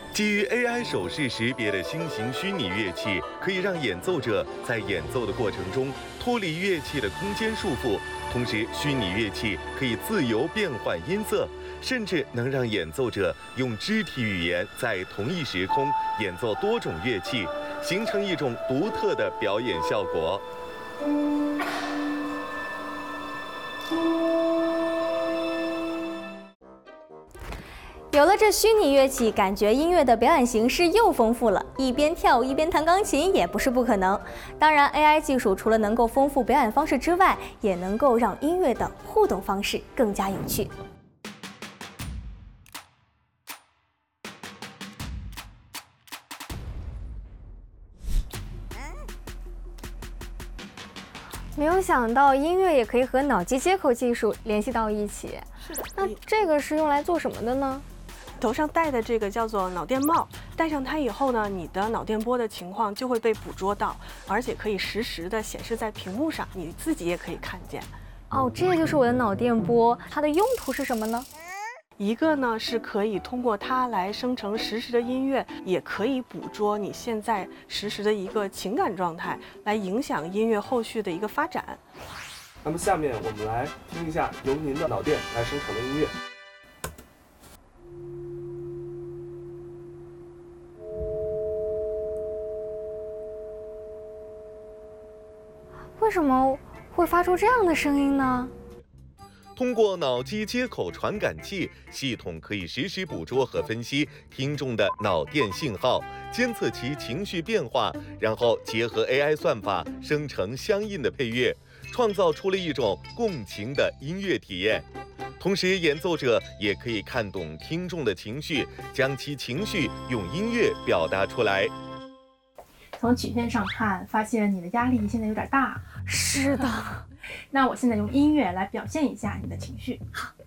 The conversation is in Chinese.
基于 AI 手势识别的新型虚拟乐器，可以让演奏者在演奏的过程中脱离乐器的空间束缚，同时虚拟乐器可以自由变换音色，甚至能让演奏者用肢体语言在同一时空演奏多种乐器，形成一种独特的表演效果。 有了这虚拟乐器，感觉音乐的表演形式又丰富了，一边跳舞一边弹钢琴也不是不可能。当然 ，AI 技术除了能够丰富表演方式之外，也能够让音乐的互动方式更加有趣。没有想到音乐也可以和脑机接口技术联系到一起。 是的， 那这个是用来做什么的呢？ 头上戴的这个叫做脑电帽，戴上它以后呢，你的脑电波的情况就会被捕捉到，而且可以实时的显示在屏幕上，你自己也可以看见。 哦，这就是我的脑电波，它的用途是什么呢？ 一个呢是可以通过它来生成实时的音乐，也可以捕捉你现在实时的一个情感状态，来影响音乐后续的一个发展。 那么下面我们来听一下由您的脑电来生成的音乐。 为什么会发出这样的声音呢？ 通过脑机接口传感器，系统可以实时捕捉和分析听众的脑电信号，监测其情绪变化，然后结合 AI 算法生成相应的配乐，创造出了一种共情的音乐体验。同时，演奏者也可以看懂听众的情绪，将其情绪用音乐表达出来。 从曲线上看，发现你的压力现在有点大。 是的。 那我现在用音乐来表现一下你的情绪。 好。